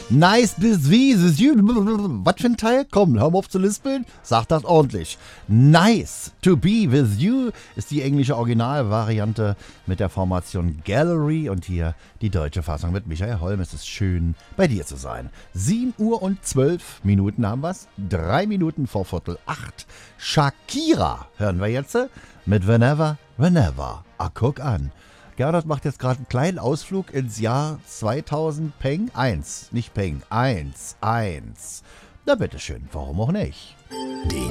Nice bis wie, was für ein Teil? Komm, hör mal auf zu lispeln. Sag das ordentlich. Nice to be with you ist die englische Originalvariante mit der Formation Gallery und hier die deutsche Fassung mit Michael Holm. Es ist schön, bei dir zu sein. 7 Uhr und 12 Minuten haben wir's. 3 Minuten vor Viertel 8. Shakira hören wir jetzt mit Whenever, Whenever. Ah, guck an. Gernot macht jetzt gerade einen kleinen Ausflug ins Jahr 2000 Peng 1. Nicht Peng, 1. Na bitteschön, warum auch nicht? Den